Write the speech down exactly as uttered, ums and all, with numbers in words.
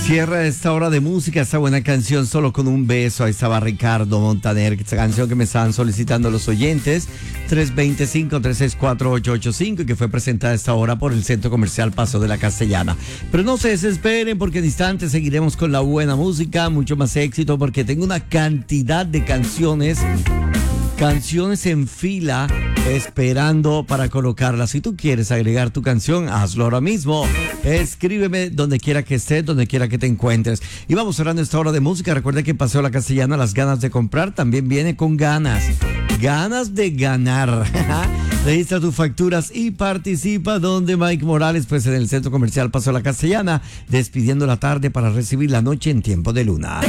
Cierra esta hora de música, esta buena canción, Solo con un beso. Ahí estaba Ricardo Montaner, esta canción que me estaban solicitando los oyentes, tres dos cinco, tres seis cuatro, ocho ocho cinco, y que fue presentada esta hora por el Centro Comercial Paso de la Castellana. Pero no se desesperen, porque en instantes seguiremos con la buena música, mucho más éxito, porque tengo una cantidad de canciones, canciones en fila, esperando para colocarla. Si tú quieres agregar tu canción, hazlo ahora mismo. Escríbeme donde quiera que estés, donde quiera que te encuentres. Y vamos cerrando esta hora de música. Recuerda que Paseo La Castellana, las ganas de comprar también viene con ganas. Ganas de ganar. Registra tus facturas y participa donde Mike Morales, pues en el Centro Comercial Paseo La Castellana, despidiendo la tarde para recibir la noche en tiempo de luna.